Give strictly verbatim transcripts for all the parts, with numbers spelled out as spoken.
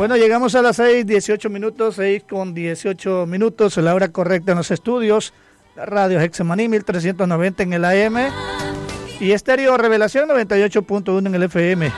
Bueno, llegamos a las seis, dieciocho minutos, seis con dieciocho minutos, la hora correcta en los estudios. La radio Hexemaní mil trescientos noventa en el A M y Estéreo Revelación noventa y ocho punto uno en el F M.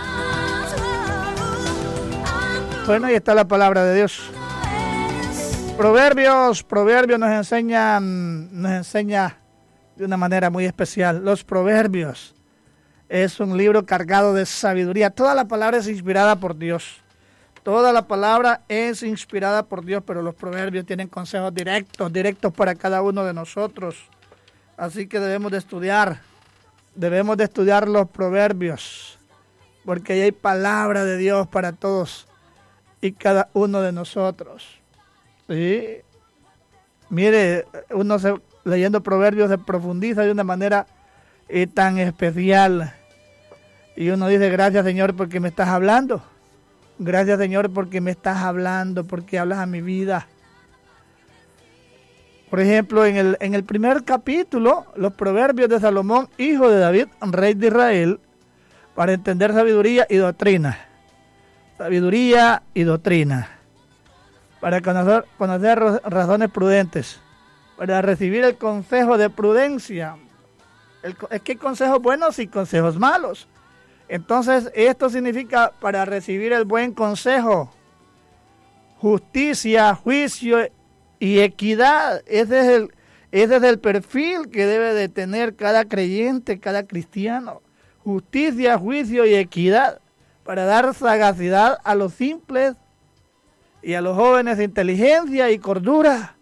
Bueno, ahí está la palabra de Dios. Proverbios, Proverbios nos enseñan, nos enseña de una manera muy especial. Los Proverbios es un libro cargado de sabiduría. Toda la palabra es inspirada por Dios. Toda la palabra es inspirada por Dios, pero los proverbios tienen consejos directos, directos para cada uno de nosotros. Así que debemos de estudiar, debemos de estudiar los proverbios, porque ahí hay palabra de Dios para todos y cada uno de nosotros. ¿Sí? Mire, uno se, leyendo proverbios se profundiza de una manera eh, tan especial. Y uno dice, gracias Señor porque me estás hablando. Gracias Señor porque me estás hablando, porque hablas a mi vida. Por ejemplo, en el, en el primer capítulo, los proverbios de Salomón, hijo de David, rey de Israel, para entender sabiduría y doctrina. Sabiduría y doctrina. Para conocer, conocer razones prudentes. Para recibir el consejo de prudencia. El, es que hay consejos buenos y consejos malos. Entonces, esto significa para recibir el buen consejo, justicia, juicio y equidad. Ese es el, ese es el perfil que debe de tener cada creyente, cada cristiano. Justicia, juicio y equidad, para dar sagacidad a los simples y a los jóvenes inteligencia y cordura.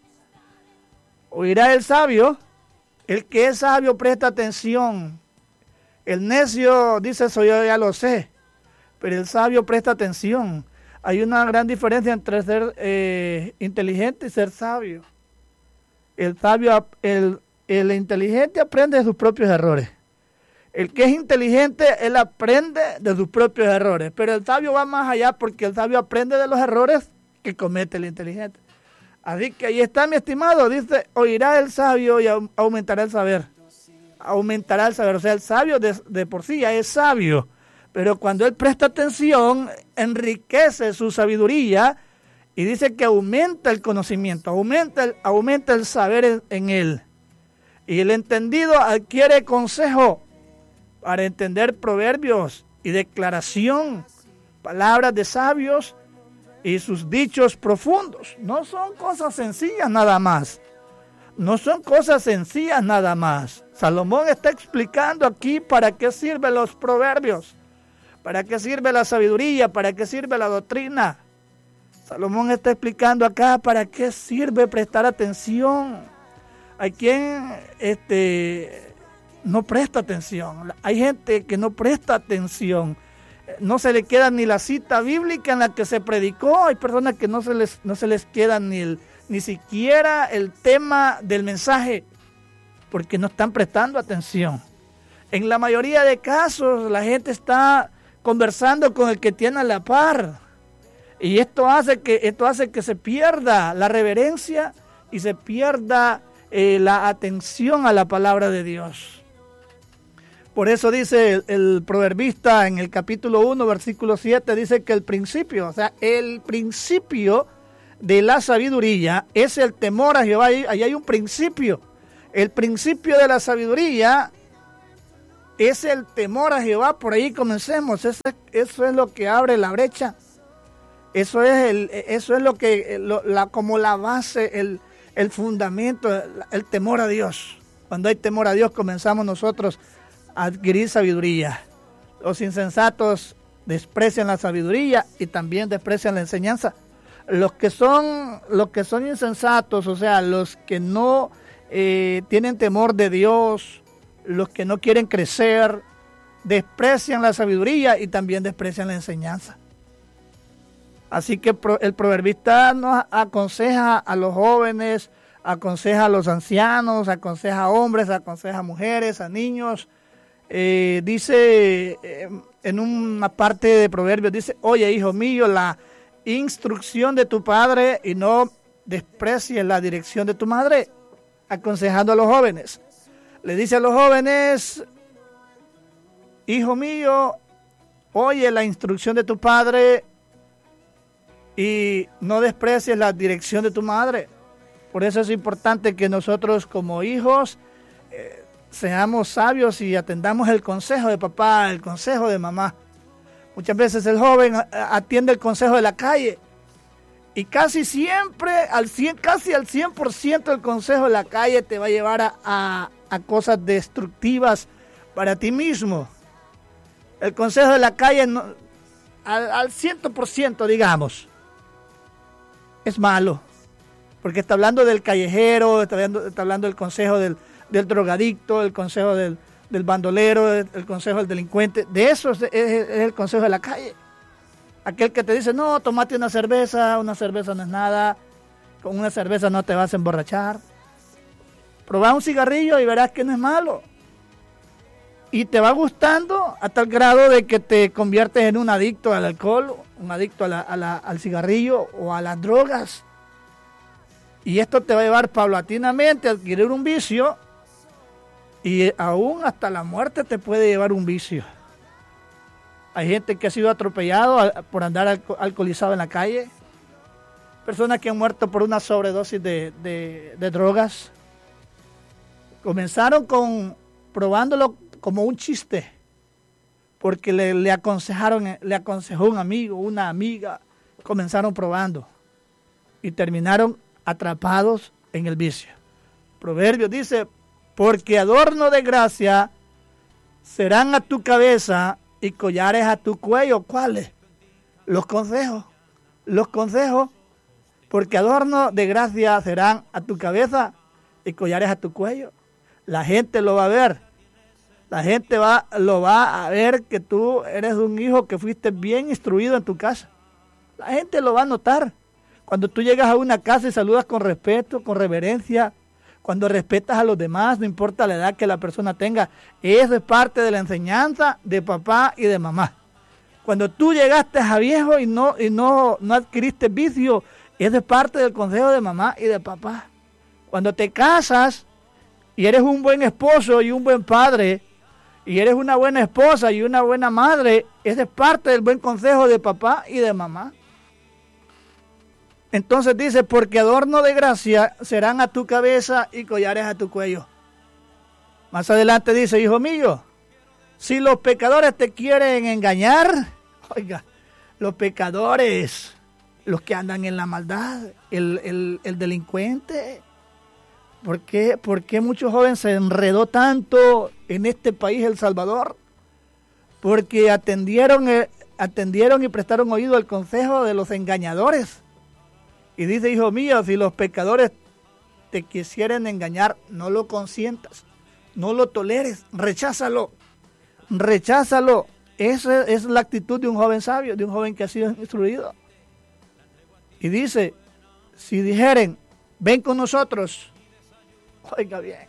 Oirá el sabio, el que es sabio presta atención. El necio dice, eso yo ya lo sé, pero el sabio presta atención. Hay una gran diferencia entre ser eh, inteligente y ser sabio. El sabio, el, el inteligente aprende de sus propios errores. El que es inteligente, él aprende de sus propios errores. Pero el sabio va más allá porque el sabio aprende de los errores que comete el inteligente. Así que ahí está, mi estimado, dice, oirá el sabio y aumentará el saber. Aumentará el saber, o sea, el sabio de, de por sí ya es sabio, pero cuando él presta atención, enriquece su sabiduría y dice que aumenta el conocimiento, aumenta el, aumenta el saber en, en él. Y el entendido adquiere consejo para entender proverbios y declaración, palabras de sabios y sus dichos profundos. No son cosas sencillas nada más. No son cosas sencillas nada más. Salomón está explicando aquí para qué sirven los proverbios, para qué sirve la sabiduría, para qué sirve la doctrina. Salomón está explicando acá para qué sirve prestar atención. Hay quien este, no presta atención. Hay gente que no presta atención. No se le queda ni la cita bíblica en la que se predicó. Hay personas que no se les, no se les queda ni el ni siquiera el tema del mensaje, porque no están prestando atención. En la mayoría de casos, la gente está conversando con el que tiene a la par, y esto hace que, esto hace que se pierda la reverencia y se pierda eh, la atención a la palabra de Dios. Por eso dice el, el proverbista en el capítulo uno, versículo siete, dice que el principio, o sea, el principio de la sabiduría es el temor a Jehová. Ahí, ahí hay un principio. El principio de la sabiduría es el temor a Jehová. Por ahí comencemos. Eso, eso es lo que abre la brecha. Eso es el, eso es lo que lo, la, como la base, el, el fundamento, el, el temor a Dios. Cuando hay temor a Dios, comenzamos nosotros a adquirir sabiduría. Los insensatos desprecian la sabiduría y también desprecian la enseñanza. Los que son, los que son insensatos, o sea, los que no eh, tienen temor de Dios, los que no quieren crecer, desprecian la sabiduría y también desprecian la enseñanza. Así que el proverbista nos aconseja a los jóvenes, aconseja a los ancianos, aconseja a hombres, aconseja a mujeres, a niños. Eh, dice eh, en una parte de Proverbios, dice, oye, hijo mío, la instrucción de tu padre y no desprecies la dirección de tu madre, aconsejando a los jóvenes. Le dice a los jóvenes, hijo mío, oye la instrucción de tu padre y no desprecies la dirección de tu madre. Por eso es importante que nosotros como hijos eh, seamos sabios y atendamos el consejo de papá, el consejo de mamá. Muchas veces el joven atiende el consejo de la calle y casi siempre, al cien, casi al cien por ciento el consejo de la calle te va a llevar a, a, a cosas destructivas para ti mismo. El consejo de la calle no, al, al cien por ciento, digamos, es malo, porque está hablando del callejero, está hablando, está hablando del consejo del, del drogadicto, el consejo del, del bandolero, el, el consejo del delincuente. De eso es, es, es el consejo de la calle. Aquel que te dice, no, tomate una cerveza, una cerveza no es nada, con una cerveza no te vas a emborrachar. Probá un cigarrillo y verás que no es malo. Y te va gustando a tal grado de que te conviertes en un adicto al alcohol, un adicto a la, a la, al cigarrillo o a las drogas. Y esto te va a llevar paulatinamente a adquirir un vicio y aún hasta la muerte te puede llevar un vicio. Hay gente que ha sido atropellado por andar alco- alcoholizado en la calle. Personas que han muerto por una sobredosis de, de, de drogas. Comenzaron con probándolo como un chiste, porque le, le aconsejaron, le aconsejó un amigo, una amiga, comenzaron probando y terminaron atrapados en el vicio. Proverbios dice, porque adorno de gracia serán a tu cabeza y collares a tu cuello. ¿Cuáles? Los consejos, los consejos, porque adorno de gracia serán a tu cabeza y collares a tu cuello. La gente lo va a ver. La gente va, lo va a ver que tú eres un hijo que fuiste bien instruido en tu casa. La gente lo va a notar. Cuando tú llegas a una casa y saludas con respeto, con reverencia, cuando respetas a los demás, no importa la edad que la persona tenga, eso es parte de la enseñanza de papá y de mamá. Cuando tú llegaste a viejo y no, y no, no adquiriste vicio, eso es parte del consejo de mamá y de papá. Cuando te casas y eres un buen esposo y un buen padre, y eres una buena esposa y una buena madre, esa es parte del buen consejo de papá y de mamá. Entonces dice, porque adorno de gracia serán a tu cabeza y collares a tu cuello. Más adelante dice, hijo mío, si los pecadores te quieren engañar, oiga, los pecadores, los que andan en la maldad, el, el, el delincuente. ¿Por qué, ¿Por qué muchos jóvenes se enredó tanto en este país, El Salvador? Porque atendieron, eh, atendieron y prestaron oído al consejo de los engañadores. Y dice, hijo mío, si los pecadores te quisieren engañar, no lo consientas, no lo toleres, recházalo, recházalo. Esa es la actitud de un joven sabio, de un joven que ha sido instruido. Y dice, si dijeren, ven con nosotros, oiga bien,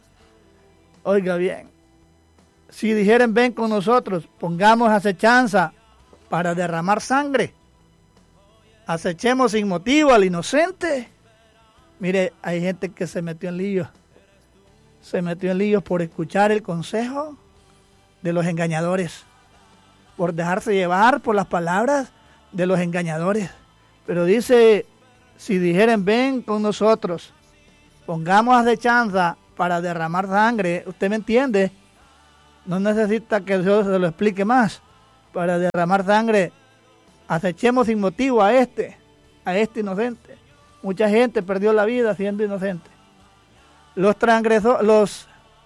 oiga bien, si dijeren ven con nosotros, pongamos acechanza para derramar sangre, acechemos sin motivo al inocente. Mire, hay gente que se metió en líos, se metió en líos por escuchar el consejo de los engañadores, por dejarse llevar por las palabras de los engañadores. Pero dice, si dijeren ven con nosotros, pongamos acechanza para derramar sangre. ¿Usted me entiende? No necesita que yo se lo explique más. Para derramar sangre, acechemos sin motivo a este, a este inocente. Mucha gente perdió la vida siendo inocente. Los transgresores, los...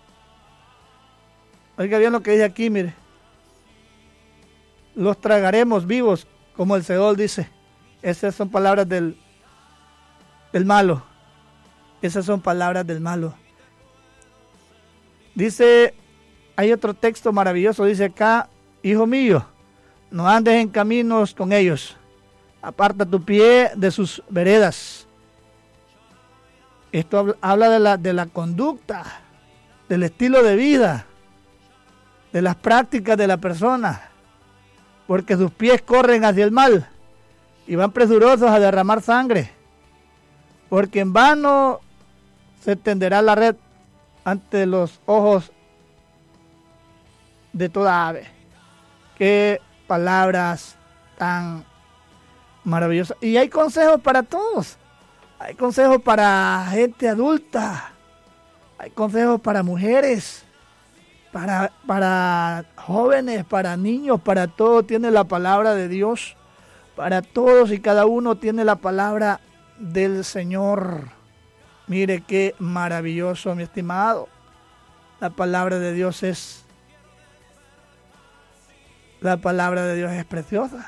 Oiga bien lo que dice aquí, mire. Los tragaremos vivos, como el Seol dice. Esas son palabras del, del malo. Esas son palabras del malo. Dice, hay otro texto maravilloso, dice acá, hijo mío, no andes en caminos con ellos, aparta tu pie de sus veredas. Esto habla de la, de la conducta, del estilo de vida, de las prácticas de la persona, porque sus pies corren hacia el mal y van presurosos a derramar sangre, porque en vano se tenderá la red ante los ojos de toda ave. Qué palabras tan maravillosa. Y hay consejos para todos. Hay consejos para gente adulta. Hay consejos para mujeres. Para, para jóvenes, para niños, para todos tiene la palabra de Dios. Para todos y cada uno tiene la palabra del Señor. Mire qué maravilloso, mi estimado. La palabra de Dios es La palabra de Dios es preciosa.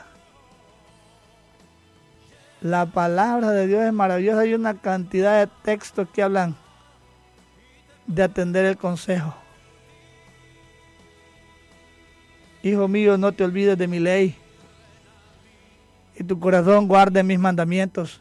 La palabra de Dios es maravillosa. Hay una cantidad de textos que hablan de atender el consejo. Hijo mío, no te olvides de mi ley, y tu corazón guarde mis mandamientos.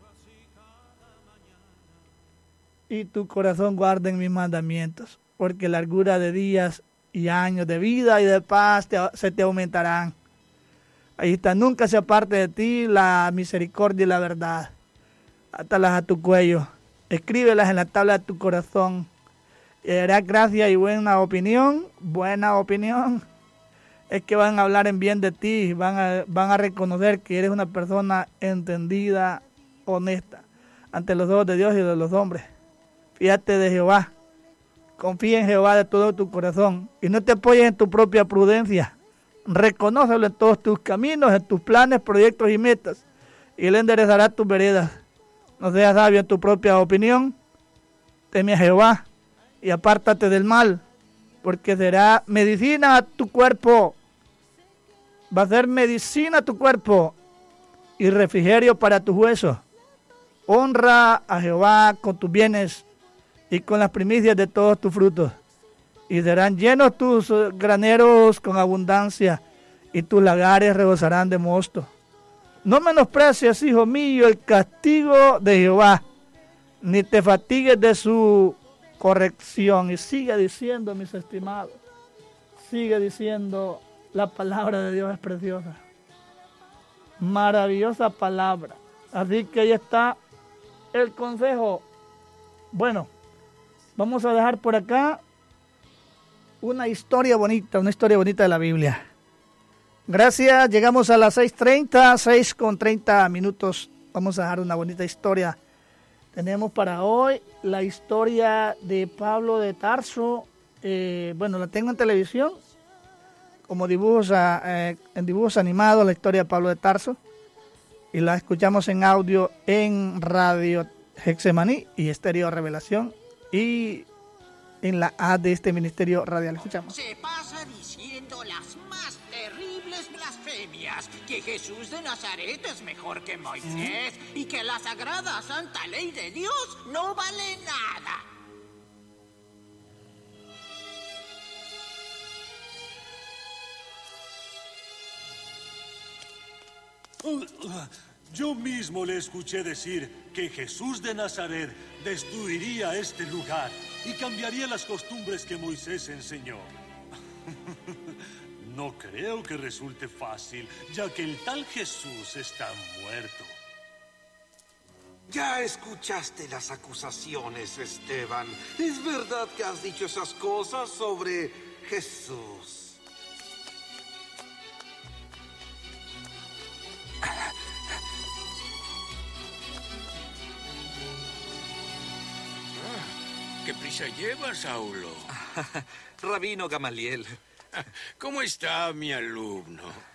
Y tu corazón guarde mis mandamientos, porque largura de días y años de vida y de paz te, se te aumentarán. Ahí está, nunca se aparte de ti la misericordia y la verdad. Átalas a tu cuello, escríbelas en la tabla de tu corazón, y harás gracia y buena opinión, buena opinión. Es que van a hablar en bien de ti, van a, van a reconocer que eres una persona entendida, honesta, ante los ojos de Dios y de los hombres. Fíjate de Jehová, confía en Jehová de todo tu corazón y no te apoyes en tu propia prudencia. Reconócelo en todos tus caminos, en tus planes, proyectos y metas, y Él enderezará tus veredas. No seas sabio en tu propia opinión, teme a Jehová y apártate del mal, porque será medicina a tu cuerpo, va a ser medicina a tu cuerpo y refrigerio para tus huesos. Honra a Jehová con tus bienes y con las primicias de todos tus frutos, y serán llenos tus graneros con abundancia, y tus lagares rebosarán de mosto. No menosprecies, hijo mío, el castigo de Jehová, ni te fatigues de su corrección. Y sigue diciendo, mis estimados, sigue diciendo, la palabra de Dios es preciosa, maravillosa palabra. Así que ahí está el consejo. Bueno, vamos a dejar por acá una historia bonita, una historia bonita de la Biblia. Gracias, llegamos a las seis treinta, seis con treinta minutos. Vamos a dejar una bonita historia. Tenemos para hoy la historia de Pablo de Tarso. Eh, bueno, la tengo en televisión, como dibujos, eh, en dibujos animados, la historia de Pablo de Tarso. Y la escuchamos en audio en Radio Hexemaní y Estéreo Revelación. Y en la A de este ministerio radial. Escuchamos. Se pasa diciendo las más terribles blasfemias, que Jesús de Nazaret es mejor que Moisés ¿Mm? y que la sagrada santa ley de Dios no vale nada. Yo mismo le escuché decir que Jesús de Nazaret destruiría este lugar y cambiaría las costumbres que Moisés enseñó. No creo que resulte fácil, ya que el tal Jesús está muerto. Ya escuchaste las acusaciones, Esteban. ¿Es verdad que has dicho esas cosas sobre Jesús? ¿Qué prisa llevas, Saulo? Rabino Gamaliel. ¿Cómo está mi alumno?